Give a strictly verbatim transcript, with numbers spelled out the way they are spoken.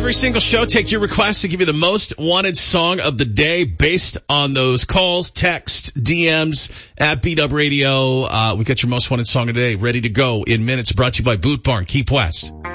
Every single show, take your requests to give you the most wanted song of the day based on those calls, text, D Ms at B Dub Radio. Uh, we got your most wanted song of the day ready to go in minutes. Brought to you by Boot Barn, Keep West.